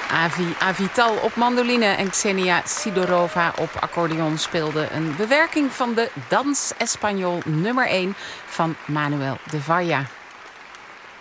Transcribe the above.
Avi Avital op mandoline en Xenia Sidorova op accordeon speelden een bewerking van de Dans Español nummer 1 van Manuel de Falla.